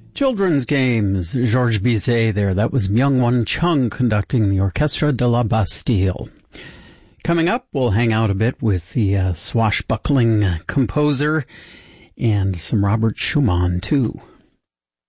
Children's games, Georges Bizet there. That was Myung-Whun Chung conducting the Orchestre de la Bastille. Coming up, we'll hang out a bit with the swashbuckling composer and some Robert Schumann, too.